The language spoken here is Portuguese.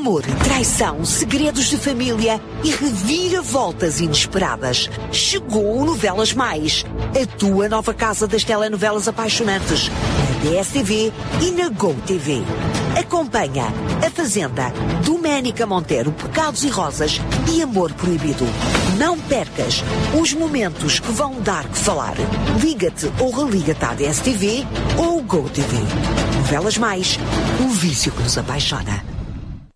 Amor, traição, segredos de família e reviravoltas inesperadas. Chegou o Novelas Mais, a tua nova casa das telenovelas apaixonantes, na DSTV e na GoTV. Acompanha A Fazenda, Doménica Monteiro, Pecados e Rosas e Amor Proibido. Não percas os momentos que vão dar que falar. Liga-te ou religa-te à DSTV ou GoTV. Novelas Mais, o vício que nos apaixona.